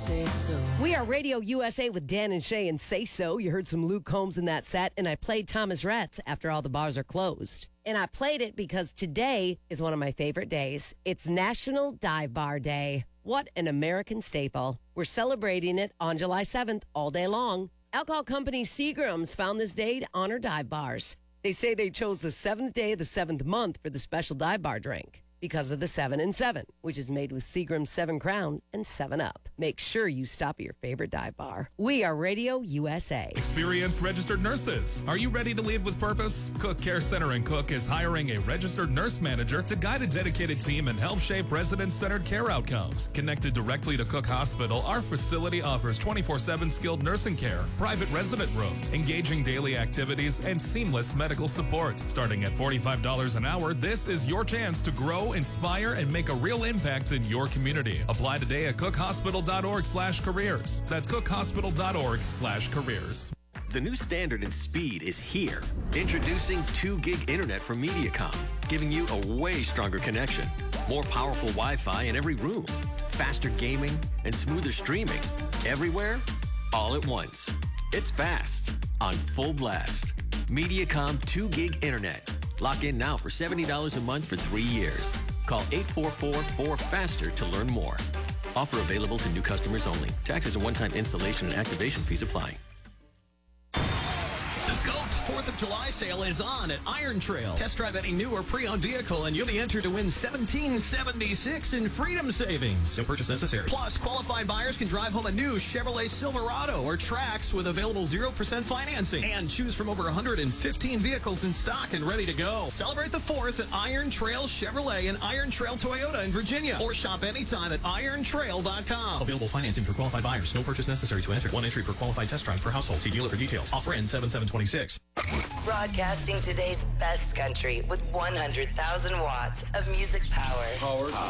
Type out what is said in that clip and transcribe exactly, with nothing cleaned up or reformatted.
say so. We are Radio U S A with Dan and Shay and Say So. You heard some Luke Combs in that set, and I played Thomas Rhett's After All the Bars Are Closed. And I played it because today is one of my favorite days. It's National Dive Bar Day. What an American staple. We're celebrating it on July seventh all day long. Alcohol company Seagram's found this day to honor dive bars. They say they chose the seventh day of the seventh month for the special dive bar drink because of the seven and seven, which is made with Seagram's Seven Crown and seven up. Make sure you stop at your favorite dive bar. We are Radio U S A. Experienced registered nurses. Are you ready to lead with purpose? Cook Care Center in Cook is hiring a registered nurse manager to guide a dedicated team and help shape resident-centered care outcomes. Connected directly to Cook Hospital, our facility offers twenty-four seven skilled nursing care, private resident rooms, engaging daily activities, and seamless medical support. Starting at forty-five dollars an hour, this is your chance to grow, inspire, and make a real impact in your community. Apply today at cookhospital.org slash careers. That's cookhospital.org slash careers. The new standard in speed is here. Introducing two gig internet from Mediacom, giving you a way stronger connection. More powerful Wi-Fi in every room. Faster gaming and smoother streaming. Everywhere, all at once. It's fast, on full blast. Mediacom two gig internet. Lock in now for seventy dollars a month for three years. Call eight four four, four FASTER to learn more. Offer available to new customers only. Taxes and one-time installation and activation fees apply. The GOAT fourth of July sale is on at Iron Trail. Test drive any new or pre-owned vehicle and you'll be entered to win seventeen seventy-six in freedom savings. No purchase necessary. Plus, qualified buyers can drive home a new Chevrolet Silverado or Trax with available zero percent financing and choose from over one hundred fifteen vehicles in stock and ready to go. Celebrate the fourth at Iron Trail Chevrolet and Iron Trail Toyota in Virginia, or shop anytime at iron trail dot com. Available financing for qualified buyers. No purchase necessary to enter. One entry per qualified test drive per household. See dealer for details. Offer ends seven seven twenty-six. Broadcasting today's best country with one hundred thousand watts of music power. Powered